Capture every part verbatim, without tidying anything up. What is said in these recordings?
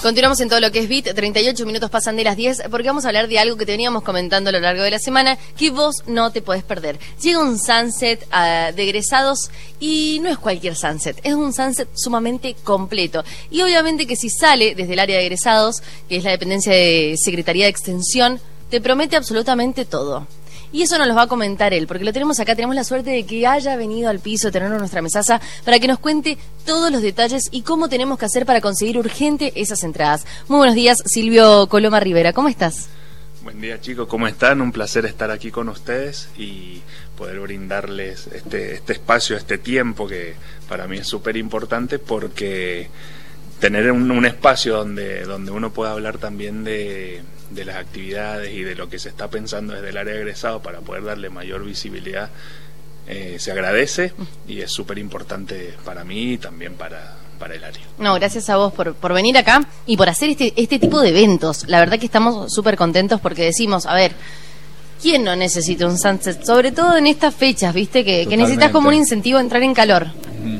Continuamos en todo lo que es Beat, treinta y ocho minutos pasan de las diez, porque vamos a hablar de algo que te veníamos comentando a lo largo de la semana, que vos no te podés perder. Llega un sunset uh, de egresados y no es cualquier sunset, es un sunset sumamente completo. Y obviamente que si sale desde el área de egresados, que es la dependencia de Secretaría de Extensión, te promete absolutamente todo. Y eso nos lo va a comentar él, porque lo tenemos acá, tenemos la suerte de que haya venido al piso, tenerlo en nuestra mesaza, para que nos cuente todos los detalles y cómo tenemos que hacer para conseguir urgente esas entradas. Muy buenos días, Silvio Coloma Rivera, ¿cómo estás? Buen día, chicos, ¿cómo están? Un placer estar aquí con ustedes y poder brindarles este, este espacio, este tiempo que para mí es súper importante, porque tener un, un espacio donde, donde uno pueda hablar también de... de las actividades y de lo que se está pensando desde el área de egresado para poder darle mayor visibilidad, eh, se agradece y es súper importante para mí y también para, para el área. No, gracias a vos por, por venir acá y por hacer este, este tipo de eventos. La verdad que estamos súper contentos porque decimos, a ver, ¿quién no necesita un sunset? Sobre todo en estas fechas, ¿viste? Que, que necesitas como un incentivo a entrar en calor. Uh-huh.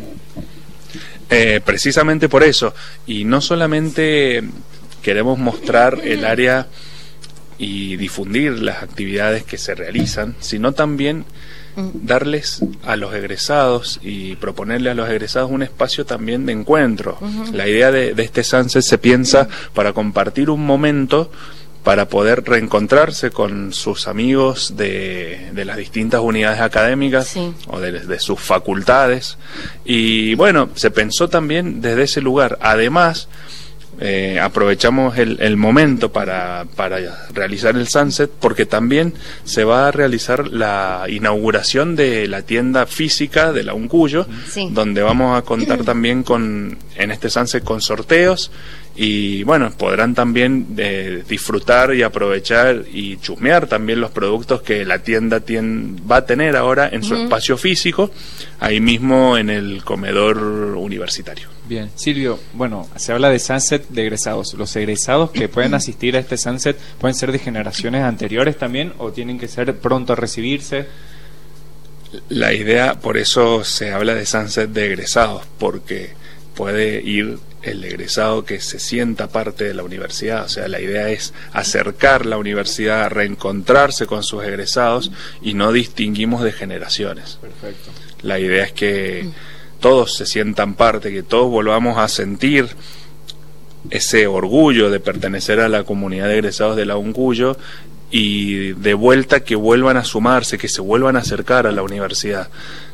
eh, precisamente por eso, y no solamente queremos mostrar el área y difundir las actividades que se realizan, sino también darles a los egresados y proponerle a los egresados un espacio también de encuentro. Uh-huh. La idea de, de este sunset se piensa para compartir un momento, para poder reencontrarse con sus amigos de, de las distintas unidades académicas, sí, o de, de sus facultades. Y bueno, se pensó también desde ese lugar. Además, Eh, aprovechamos el, el momento para, para realizar el sunset, porque también se va a realizar la inauguración de la tienda física de la Uncuyo, sí, donde vamos a contar también con, en este sunset, con sorteos, y bueno, podrán también eh, disfrutar y aprovechar y chusmear también los productos que la tienda tien, va a tener ahora en su uh-huh. espacio físico, ahí mismo en el comedor universitario. Bien, Silvio, bueno, se habla de sunset de egresados. ¿Los egresados que pueden asistir a este sunset pueden ser de generaciones anteriores también o tienen que ser pronto a recibirse? La idea, por eso se habla de sunset de egresados, porque puede ir el egresado que se sienta parte de la universidad. O sea, la idea es acercar la universidad, reencontrarse con sus egresados, y no distinguimos de generaciones. Perfecto. La idea es que todos se sientan parte, que todos volvamos a sentir ese orgullo de pertenecer a la comunidad de egresados de la Uncuyo, y de vuelta que vuelvan a sumarse, que se vuelvan a acercar a la universidad.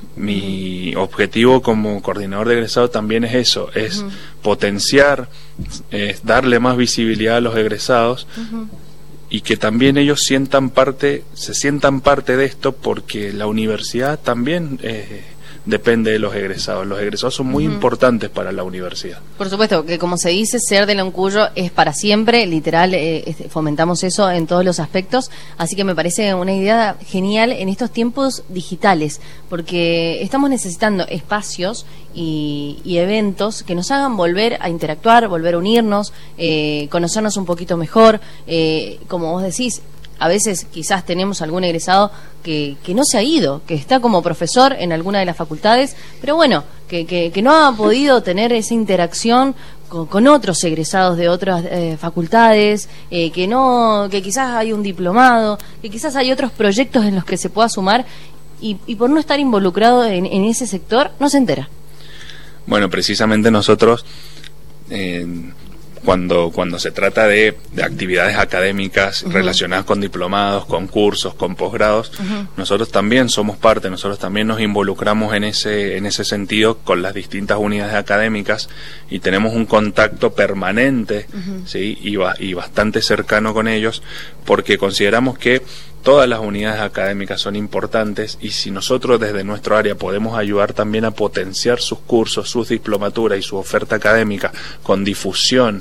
Mi objetivo como coordinador de egresados también es eso, es uh-huh. potenciar, es darle más visibilidad a los egresados, uh-huh. y que también ellos sientan parte, se sientan parte de esto, porque la universidad también eh, depende de los egresados. Los egresados son muy uh-huh. importantes para la universidad. Por supuesto, que como se dice, ser de la Uncuyo es para siempre, literal, eh, fomentamos eso en todos los aspectos, así que me parece una idea genial en estos tiempos digitales, porque estamos necesitando espacios y, y eventos que nos hagan volver a interactuar, volver a unirnos, eh, conocernos un poquito mejor, eh, como vos decís. A veces quizás tenemos algún egresado que, que no se ha ido, que está como profesor en alguna de las facultades, pero bueno, que, que, que no ha podido tener esa interacción con, con otros egresados de otras eh, facultades, eh, que no, que quizás hay un diplomado, que quizás hay otros proyectos en los que se pueda sumar, y, y por no estar involucrado en, en ese sector no se entera. Bueno, precisamente nosotros eh, Cuando, cuando se trata de, de actividades académicas uh-huh. relacionadas con diplomados, con cursos, con posgrados, uh-huh. nosotros también somos parte, nosotros también nos involucramos en ese, en ese sentido con las distintas unidades académicas, y tenemos un contacto permanente, uh-huh. ¿sí? y, ba, y bastante cercano con ellos, porque consideramos que todas las unidades académicas son importantes, y si nosotros desde nuestro área podemos ayudar también a potenciar sus cursos, sus diplomaturas y su oferta académica con difusión,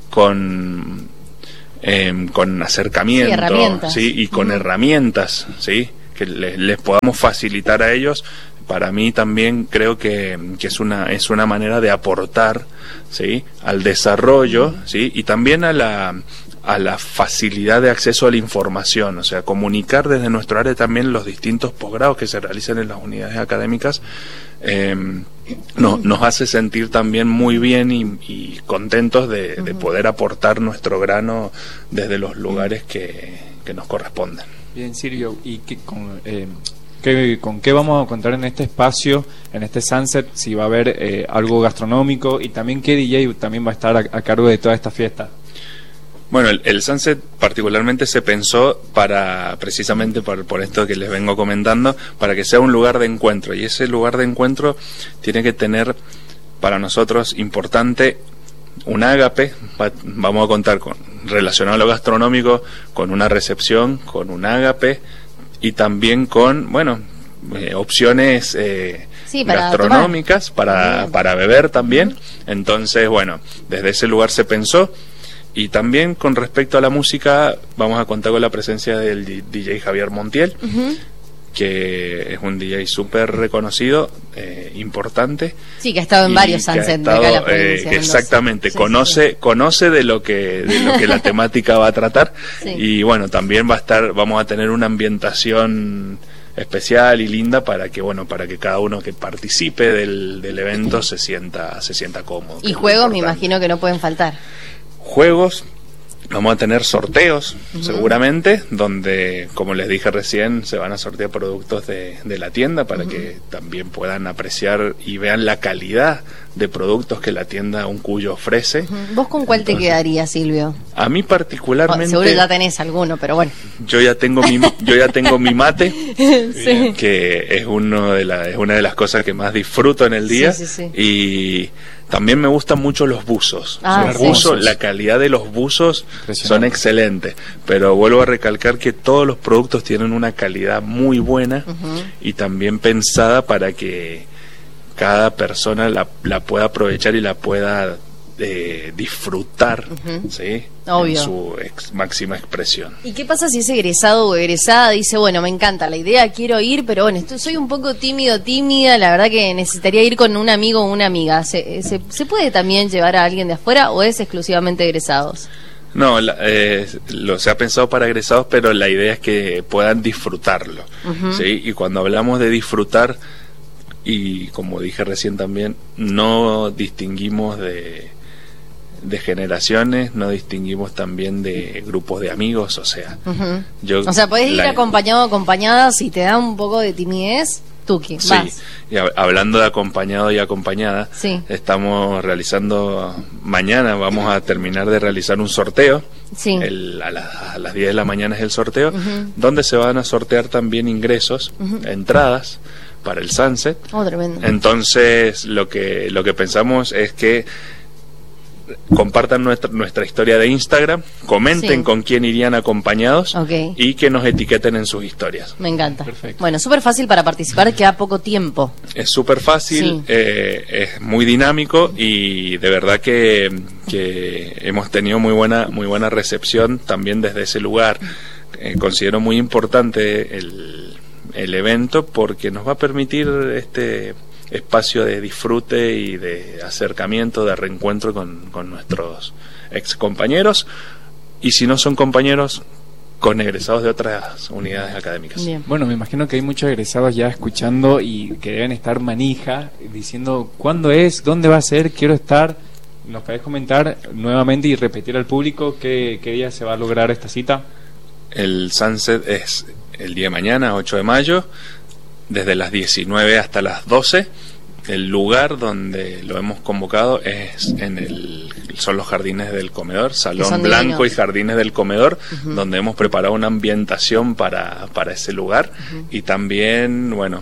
con eh, con acercamiento, sí, herramientas. ¿sí? y con uh-huh. herramientas, ¿sí? que les, les podamos facilitar a ellos, para mí también creo que, que es una es una manera de aportar, ¿sí? al desarrollo, uh-huh. ¿sí? y también a la a la facilidad de acceso a la información, o sea, comunicar desde nuestro área también los distintos posgrados que se realizan en las unidades académicas, eh, no, nos hace sentir también muy bien y, y contentos de, de poder aportar nuestro grano desde los lugares que, que nos corresponden. Bien, Silvio, ¿y qué, con, eh, qué, con qué vamos a contar en este espacio, en este Sunset? Si va a haber eh, algo gastronómico y también qué D J también va a estar a, a cargo de toda esta fiesta. Bueno, el, el Sunset particularmente se pensó para, precisamente por, por esto que les vengo comentando, para que sea un lugar de encuentro, y ese lugar de encuentro tiene que tener para nosotros importante un ágape. Va, vamos a contar con, relacionado a lo gastronómico, con una recepción, con un ágape y también con, bueno, eh, opciones eh, sí, para gastronómicas tomar. para, para beber también. Entonces, bueno, desde ese lugar se pensó. Y también con respecto a la música, vamos a contar con la presencia del D J Javier Montiel, uh-huh. que es un D J súper reconocido, eh, importante. Sí, que ha estado en varios Sunsets de acá en la provincia. Eh, exactamente, sí, conoce sí, sí. conoce de lo que de lo que la temática va a tratar. Sí. Y bueno, también va a estar, vamos a tener una ambientación especial y linda para que bueno para que cada uno que participe del, del evento se sienta se sienta cómodo. Y juegos, me imagino que no pueden faltar. Juegos, vamos a tener sorteos, uh-huh. seguramente, donde, como les dije recién, se van a sortear productos de, de la tienda para uh-huh. que también puedan apreciar y vean la calidad de productos que la tienda Un Cuyo ofrece. Uh-huh. ¿Vos con cuál Entonces, te quedarías, Silvio? A mí particularmente... Oh, seguro ya tenés alguno, pero bueno. Yo ya tengo mi, yo ya tengo mi mate, sí. que es, uno de la, es una de las cosas que más disfruto en el día. Sí, sí, sí. Y... también me gustan mucho los buzos. Ah, los sí. buzos, la calidad de los buzos son excelentes, pero vuelvo a recalcar que todos los productos tienen una calidad muy buena uh-huh. y también pensada para que cada persona la, la pueda aprovechar y la pueda eh, disfrutar, uh-huh. ¿sí? Obvio. En su ex, máxima expresión. ¿Y qué pasa si ese egresado o egresada dice, bueno, me encanta la idea, quiero ir, pero bueno, estoy, soy un poco tímido, tímida, la verdad que necesitaría ir con un amigo o una amiga? ¿Se, se, ¿se puede también llevar a alguien de afuera o es exclusivamente egresados? No, la, eh, lo se ha pensado para egresados, pero la idea es que puedan disfrutarlo, uh-huh. ¿sí? Y cuando hablamos de disfrutar, y como dije recién también, no distinguimos de... de generaciones, no distinguimos también de grupos de amigos, o sea, uh-huh. yo o sea, podés ir la... acompañado o acompañada, si te da un poco de timidez, tuki, sí, vas. Y hab- hablando de acompañado y acompañada, sí. estamos realizando, mañana vamos a terminar de realizar un sorteo, sí. el, a, la, a las diez de la mañana es el sorteo, uh-huh. donde se van a sortear también ingresos, uh-huh. entradas para el Sunset. Oh, tremendo. Entonces, lo que, lo que pensamos es que compartan nuestra, nuestra historia de Instagram, comenten sí. con quién irían acompañados, okay. y que nos etiqueten en sus historias. Me encanta. Perfecto. Bueno, súper fácil para participar, queda poco tiempo. Es súper fácil, sí. eh, es muy dinámico y de verdad que, que hemos tenido muy buena, muy buena recepción también desde ese lugar. Eh, considero muy importante el, el evento porque nos va a permitir este espacio de disfrute y de acercamiento, de reencuentro con, con nuestros ex compañeros, y si no son compañeros, con egresados de otras unidades académicas. Bien. Bueno, me imagino que hay muchos egresados ya escuchando y que deben estar manija, diciendo ¿cuándo es? ¿Dónde va a ser? Quiero estar. ¿Nos podés comentar nuevamente y repetir al público qué, qué día se va a lograr esta cita? El Sunset es el día de mañana, ocho de mayo, desde las diecinueve hasta las doce. El lugar donde lo hemos convocado es en el son los jardines del comedor, Salón Blanco divinos. Y Jardines del Comedor, uh-huh. donde hemos preparado una ambientación para, para ese lugar, uh-huh. y también, bueno,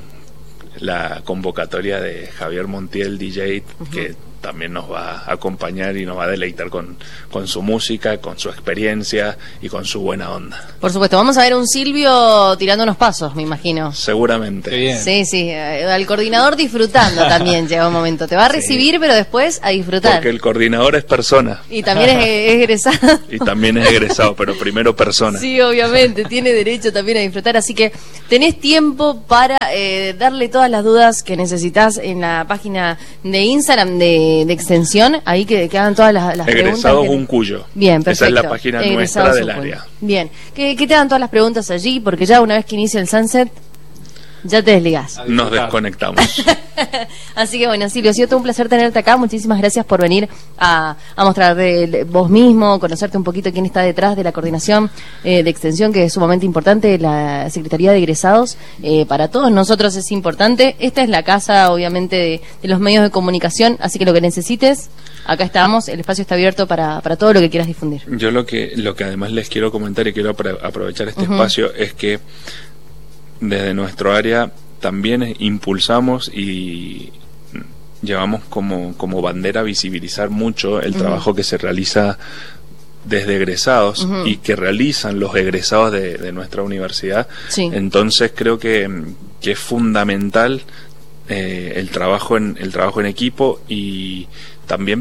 la convocatoria de Javier Montiel, D J, uh-huh. que también nos va a acompañar y nos va a deleitar con, con su música, con su experiencia y con su buena onda. Por supuesto, vamos a ver un Silvio tirando unos pasos, me imagino. Seguramente. Qué bien. Sí, sí, al coordinador disfrutando también llega un momento. Te va a recibir, sí. pero después a disfrutar. Porque el coordinador es persona. Y también es, es egresado. Y también es egresado, pero primero persona. Sí, obviamente, tiene derecho también a disfrutar, así que tenés tiempo para eh, darle todas las dudas que necesitas en la página de Instagram de de, de extensión, ahí que quedan todas las, las preguntas. Egresados Uncuyo. Bien, perfecto. Esa es la página Egresados nuestra del Uncuyo. área. Bien, que, que te dan todas las preguntas allí, porque ya una vez que inicia el sunset, ya te desligás. Nos desconectamos. Así que bueno, Silvio, ha sido todo un placer tenerte acá. Muchísimas gracias por venir a, a mostrar de, de vos mismo, conocerte un poquito quién está detrás de la coordinación eh, de extensión, que es sumamente importante, la Secretaría de Egresados. Eh, para todos nosotros es importante. Esta es la casa, obviamente, de, de los medios de comunicación, así que lo que necesites, acá estamos. El espacio está abierto para, para todo lo que quieras difundir. Yo lo que, lo que además les quiero comentar y quiero apro- aprovechar este Uh-huh. espacio es que desde nuestro área también impulsamos y llevamos como, como bandera visibilizar mucho el uh-huh. trabajo que se realiza desde egresados uh-huh. y que realizan los egresados de, de nuestra universidad. Sí. Entonces creo que, que es fundamental eh, el trabajo en el trabajo en equipo y también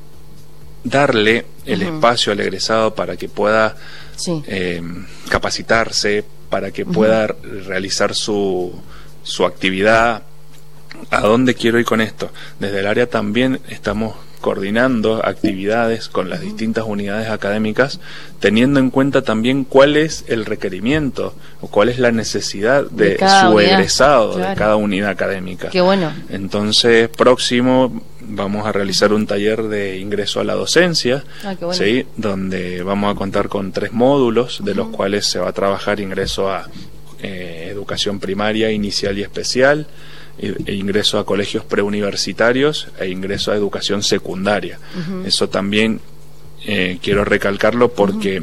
darle el uh-huh. espacio al egresado para que pueda sí. eh, capacitarse, para que pueda uh-huh. realizar su, su actividad. ¿A dónde quiero ir con esto? Desde el área también estamos coordinando actividades con las uh-huh. distintas unidades académicas, teniendo en cuenta también cuál es el requerimiento o cuál es la necesidad de, de su unidad. egresado, claro. de cada unidad académica. Qué bueno. Entonces, próximo vamos a realizar un taller de ingreso a la docencia, ah, qué bueno. ¿sí? Donde vamos a contar con tres módulos, de uh-huh. los cuales se va a trabajar ingreso a eh, educación primaria, inicial y especial, e ingreso a colegios preuniversitarios e ingreso a educación secundaria. Uh-huh. Eso también eh, quiero recalcarlo porque uh-huh.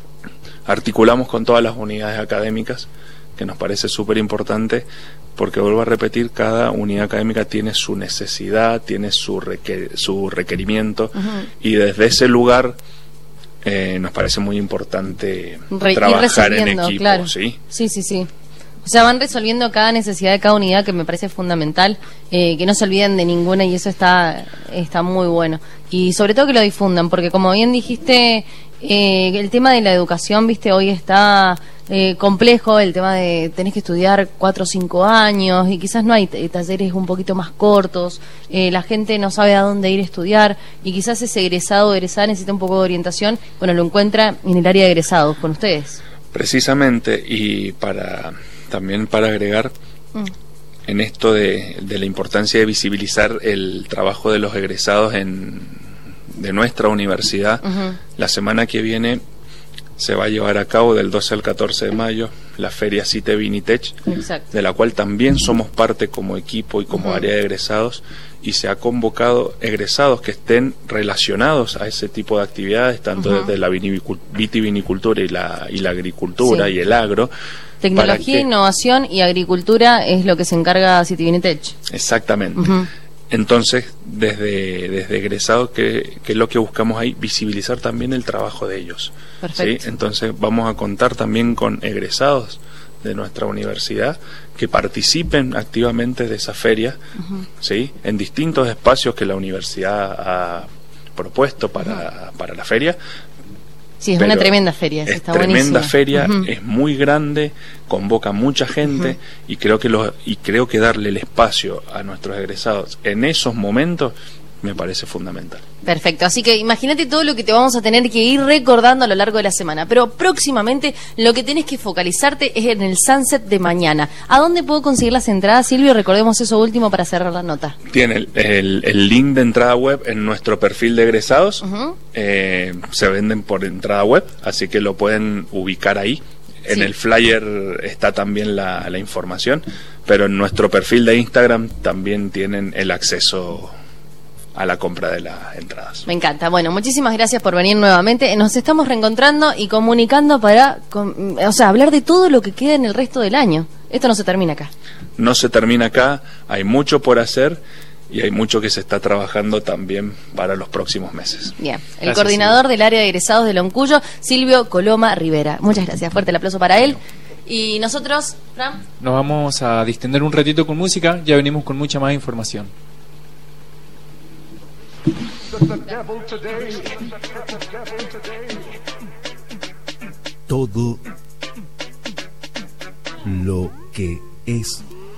articulamos con todas las unidades académicas, que nos parece súper importante, porque vuelvo a repetir, cada unidad académica tiene su necesidad, tiene su, requer- su requerimiento, uh-huh. y desde ese lugar eh, nos parece muy importante Re- trabajar en equipo. Claro. ¿sí? sí, sí, sí. O sea, van resolviendo cada necesidad de cada unidad, que me parece fundamental, eh, que no se olviden de ninguna, y eso está está muy bueno. Y sobre todo que lo difundan, porque como bien dijiste, eh, el tema de la educación, viste, hoy está eh, complejo, el tema de tenés que estudiar cuatro o cinco años, y quizás no hay t- talleres un poquito más cortos, eh, la gente no sabe a dónde ir a estudiar, y quizás ese egresado o egresada necesita un poco de orientación. Bueno, lo encuentra en el área de egresados, con ustedes. Precisamente, y para... también para agregar mm. en esto de, de la importancia de visibilizar el trabajo de los egresados en, de nuestra universidad, uh-huh. la semana que viene se va a llevar a cabo del doce al catorce de mayo la feria CITE Vinitech, Exacto. de la cual también somos parte como equipo y como uh-huh. área de egresados, y se ha convocado egresados que estén relacionados a ese tipo de actividades, tanto uh-huh. desde la vitivinicultura y la, y la agricultura sí. y el agro. Tecnología, que... innovación y agricultura es lo que se encarga CITE Vinitech. Exactamente. Uh-huh. Entonces, desde, desde egresados, que, que es lo que buscamos ahí, visibilizar también el trabajo de ellos. Perfecto. ¿sí? Entonces, vamos a contar también con egresados de nuestra universidad que participen activamente de esa feria, uh-huh. ¿sí? en distintos espacios que la universidad ha propuesto para, uh-huh. para la feria. Sí, es Pero una tremenda feria, es está tremenda buenísima. feria, uh-huh. es muy grande, convoca mucha gente, uh-huh. y creo que los, y creo que darle el espacio a nuestros egresados en esos momentos me parece fundamental. Perfecto, así que imagínate todo lo que te vamos a tener que ir recordando a lo largo de la semana, pero próximamente lo que tenés que focalizarte es en el sunset de mañana. ¿A dónde puedo conseguir las entradas, Silvio? Recordemos eso último para cerrar la nota. Tiene el, el, el link de entrada web en nuestro perfil de egresados, uh-huh. eh, se venden por entrada web, así que lo pueden ubicar ahí. En sí. el flyer está también la, la información, pero en nuestro perfil de Instagram también tienen el acceso a la compra de las entradas. Me encanta. Bueno, muchísimas gracias por venir nuevamente. Nos estamos reencontrando y comunicando para, con, o sea, hablar de todo lo que queda en el resto del año. Esto no se termina acá. No se termina acá, hay mucho por hacer y hay mucho que se está trabajando también para los próximos meses. Bien, el gracias, coordinador Silvio. del área de egresados de Loncuyo, Silvio Coloma Rivera. Muchas gracias, fuerte el aplauso para él. Y nosotros, Fran, nos vamos a distender un ratito con música, ya venimos con mucha más información. Todo lo que es